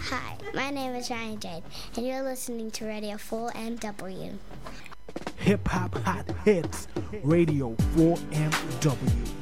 Hi, my name is Ryan Jade, and you're listening to Radio 4MW. Hip Hop Hot Hits, Radio 4MW.